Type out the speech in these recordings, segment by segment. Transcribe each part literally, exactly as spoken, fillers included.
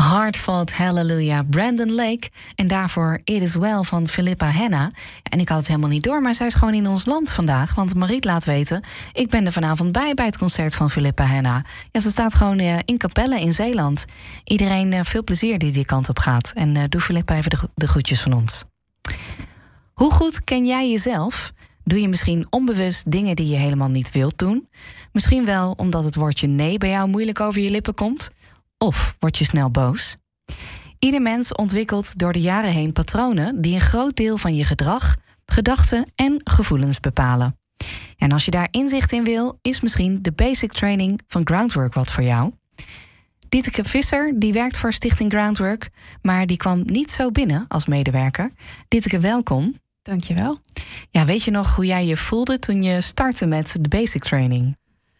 Hard Fought Hallelujah, Brandon Lake. En daarvoor It Is Well van Philippa Henna. En ik had het helemaal niet door, maar zij is gewoon in ons land vandaag. Want Mariet laat weten, ik ben er vanavond bij bij het concert van Philippa Henna. Ja, ze staat gewoon uh, in Capelle in Zeeland. Iedereen uh, veel plezier die die kant op gaat. En uh, doe Philippa even de, de groetjes van ons. Hoe goed ken jij jezelf? Doe je misschien onbewust dingen die je helemaal niet wilt doen? Misschien wel omdat het woordje nee bij jou moeilijk over je lippen komt? Of word je snel boos? Ieder mens ontwikkelt door de jaren heen patronen die een groot deel van je gedrag, gedachten en gevoelens bepalen. En als je daar inzicht in wil, is misschien de basic training van Groundwork wat voor jou. Dieteke Visser die werkt voor Stichting Groundwork, maar die kwam niet zo binnen als medewerker. Dieteke, welkom. Dankjewel. Ja, weet je nog hoe jij je voelde toen je startte met de basic training?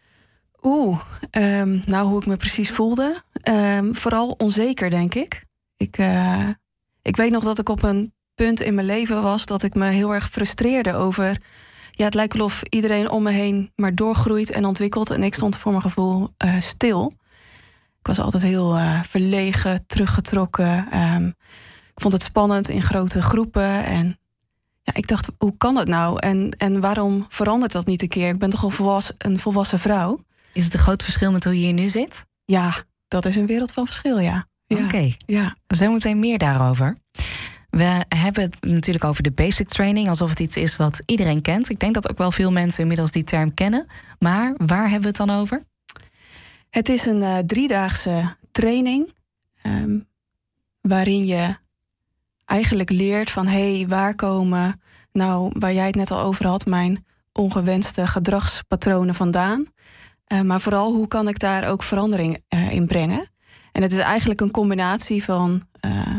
Oeh, um, nou hoe ik me precies voelde. Um, vooral onzeker, denk ik. Ik, uh, ik weet nog dat ik op een punt in mijn leven was dat ik me heel erg frustreerde over... Ja, het lijkt wel of iedereen om me heen maar doorgroeit en ontwikkelt. En ik stond voor mijn gevoel uh, stil. Ik was altijd heel uh, verlegen, teruggetrokken. Um, ik vond het spannend in grote groepen. En ja, ik dacht, hoe kan dat nou? En, en waarom verandert dat niet een keer? Ik ben toch al volwassen, een volwassen vrouw. Is het een groot verschil met hoe je hier nu zit? Ja, dat is een wereld van verschil, ja. ja. Oké, okay. ja. Zometeen meer daarover. We hebben het natuurlijk over de basic training, alsof het iets is wat iedereen kent. Ik denk dat ook wel veel mensen inmiddels die term kennen. Maar waar hebben we het dan over? Het is een uh, driedaagse training... Um, waarin je eigenlijk leert van... hé, hey, waar komen, nou, waar jij het net al over had... mijn ongewenste gedragspatronen vandaan... Uh, maar vooral, hoe kan ik daar ook verandering uh, in brengen? En het is eigenlijk een combinatie van uh,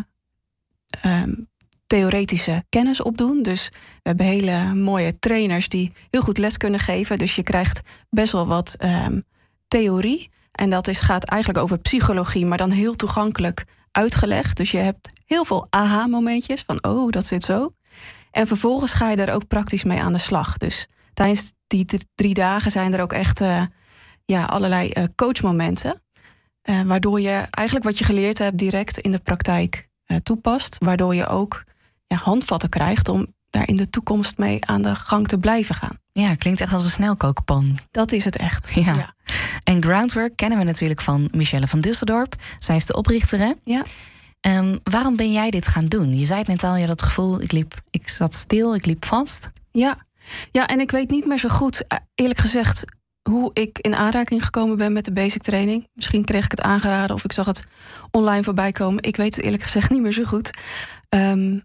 um, theoretische kennis opdoen. Dus we hebben hele mooie trainers die heel goed les kunnen geven. Dus je krijgt best wel wat um, theorie. En dat is, gaat eigenlijk over psychologie, maar dan heel toegankelijk uitgelegd. Dus je hebt heel veel aha-momentjes van, oh, dat zit zo. En vervolgens ga je daar ook praktisch mee aan de slag. Dus tijdens die d- drie dagen zijn er ook echt... Uh, Ja, allerlei uh, coachmomenten. Uh, waardoor je eigenlijk wat je geleerd hebt direct in de praktijk uh, toepast. Waardoor je ook ja, handvatten krijgt om daar in de toekomst mee aan de gang te blijven gaan. Ja, klinkt echt als een snelkookpan. Dat is het echt. Ja. ja. En Groundwork kennen we natuurlijk van Michelle van Dusseldorp. Zij is de oprichter, hè? Ja. Um, waarom ben jij dit gaan doen? Je zei het net al, je had het gevoel, ik, liep, ik zat stil, ik liep vast. Ja. ja, en ik weet niet meer zo goed, eerlijk gezegd... hoe ik in aanraking gekomen ben met de basic training. Misschien kreeg ik het aangeraden of ik zag het online voorbij komen. Ik weet het eerlijk gezegd niet meer zo goed. Um,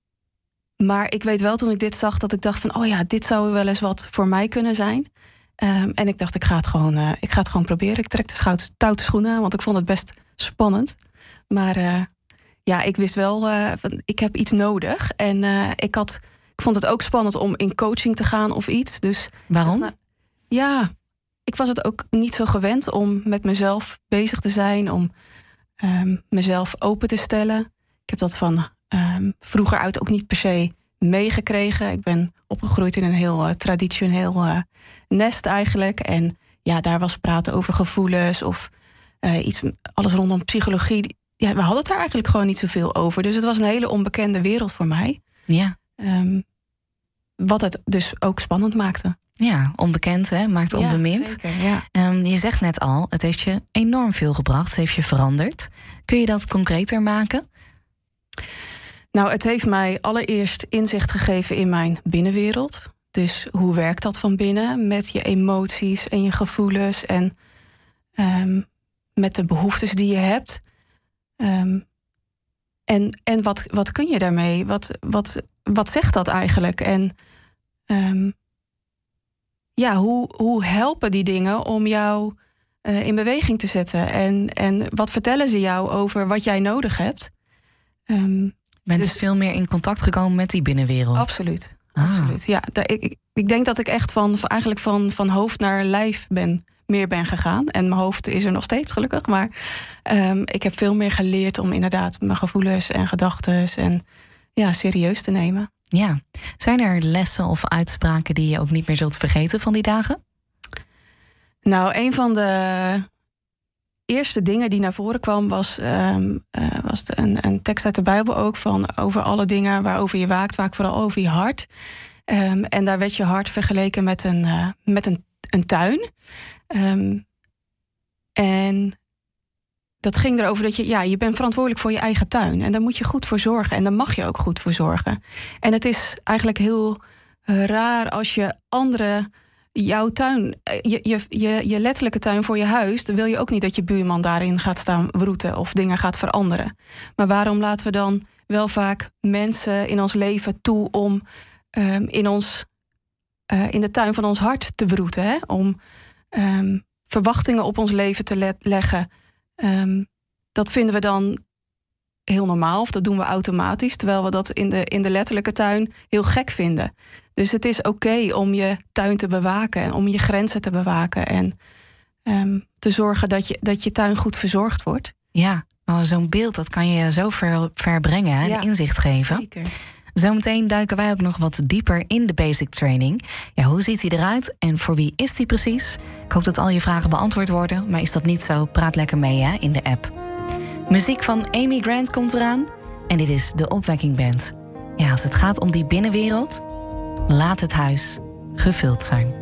maar ik weet wel toen ik dit zag dat ik dacht van... oh ja, dit zou wel eens wat voor mij kunnen zijn. Um, en ik dacht, ik ga het gewoon, uh, ik ga het gewoon proberen. Ik trek de schout, stoute schoenen aan, want ik vond het best spannend. Maar uh, ja, ik wist wel, uh, van, ik heb iets nodig. En uh, ik, had, ik vond het ook spannend om in coaching te gaan of iets. Dus waarom? Dacht, nou, ja, ik was het ook niet zo gewend om met mezelf bezig te zijn. Om um, mezelf open te stellen. Ik heb dat van um, vroeger uit ook niet per se meegekregen. Ik ben opgegroeid in een heel uh, traditioneel uh, nest eigenlijk. En ja, daar was praten over gevoelens of uh, iets, alles rondom psychologie. Ja, we hadden het daar eigenlijk gewoon niet zoveel over. Dus het was een hele onbekende wereld voor mij. Ja. Um, wat het dus ook spannend maakte. Ja, onbekend, hè? Maakt onbemind. Ja, zeker, ja. Um, je zegt net al, het heeft je enorm veel gebracht. Het heeft je veranderd. Kun je dat concreter maken? Nou, het heeft mij allereerst inzicht gegeven in mijn binnenwereld. Dus hoe werkt dat van binnen met je emoties en je gevoelens... en um, met de behoeftes die je hebt. Um, en en wat, wat kun je daarmee? Wat, wat, wat zegt dat eigenlijk? En um, ja, hoe, hoe helpen die dingen om jou uh, in beweging te zetten? En, en wat vertellen ze jou over wat jij nodig hebt? Um, Je bent dus, dus veel meer in contact gekomen met die binnenwereld? Absoluut. Ah. absoluut. Ja, daar, ik, ik denk dat ik echt van, van, eigenlijk van, van hoofd naar lijf ben, meer ben gegaan. En mijn hoofd is er nog steeds, gelukkig. Maar um, ik heb veel meer geleerd om inderdaad mijn gevoelens en gedachten en ja, serieus te nemen. Ja. Zijn er lessen of uitspraken die je ook niet meer zult vergeten van die dagen? Nou, een van de eerste dingen die naar voren kwam was, um, uh, was de, een, een tekst uit de Bijbel ook van over alle dingen waarover je waakt, waak vooral over je hart. Um, en daar werd je hart vergeleken met een, uh, met een, een tuin. Um, en dat ging erover dat je, ja, je bent verantwoordelijk voor je eigen tuin. En daar moet je goed voor zorgen. En daar mag je ook goed voor zorgen. En het is eigenlijk heel uh, raar als je anderen jouw tuin, je, je, je, je letterlijke tuin voor je huis, dan wil je ook niet dat je buurman daarin gaat staan wroeten of dingen gaat veranderen. Maar waarom laten we dan wel vaak mensen in ons leven toe om um, in, ons, uh, in de tuin van ons hart te wroeten? Hè? Om um, verwachtingen op ons leven te le- leggen. Um, dat vinden we dan heel normaal of dat doen we automatisch, terwijl we dat in de, in de letterlijke tuin heel gek vinden. Dus het is oké okay om je tuin te bewaken en om je grenzen te bewaken en um, te zorgen dat je, dat je tuin goed verzorgd wordt. Ja, oh, zo'n beeld dat kan je zo ver, ver brengen en ja, inzicht geven. Zeker. Zometeen duiken wij ook nog wat dieper in de basic training. Ja, hoe ziet hij eruit en voor wie is hij precies? Ik hoop dat al je vragen beantwoord worden, maar is dat niet zo? Praat lekker mee hè, in de app. Muziek van Amy Grant komt eraan en dit is de Opwekking Band. Ja, als het gaat om die binnenwereld, laat het huis gevuld zijn.